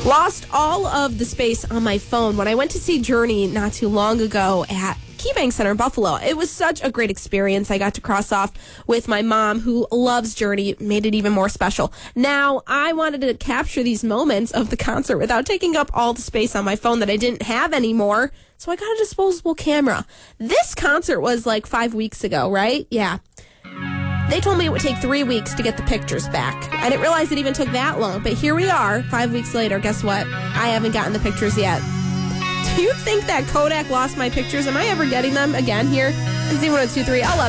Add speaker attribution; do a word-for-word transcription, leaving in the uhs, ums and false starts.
Speaker 1: Lost all of the space on my phone when I went to see Journey not too long ago at KeyBank Center in Buffalo. It was such a great experience. I got to cross off with my mom, who loves Journey, made it even more special. Now, I wanted to capture these moments of the concert without taking up all the space on my phone that I didn't have anymore, so I got a disposable camera. This concert was like five weeks ago, right? Yeah. They told me it would take three weeks to get the pictures back. I didn't realize it even took that long, but here we are, five weeks later. Guess what? I haven't gotten the pictures yet. Do you think that Kodak lost my pictures? Am I ever getting them again here? Z one oh two three, I love